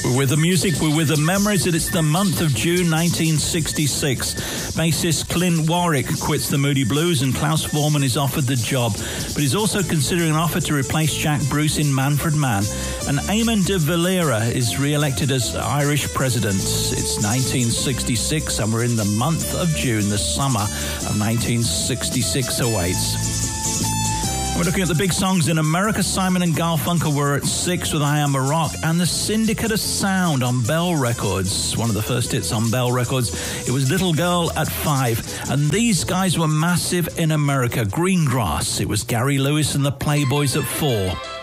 We're with the music, we're with the memories, and it's the month of June 1966. Bassist Clint Warwick quits the Moody Blues and Klaus Voormann is offered the job, but he's also considering an offer to replace Jack Bruce in Manfred Mann. And Eamon de Valera is re-elected as Irish president. It's 1966 and we're in the month of June. The summer of 1966 awaits. We're looking at the big songs in America. Simon and Garfunkel were at 6 with I Am a Rock, and the Syndicate of Sound on Bell Records, one of the first hits on Bell Records. It was Little Girl at 5, and these guys were massive in America. Greengrass, it was Gary Lewis and the Playboys at 4.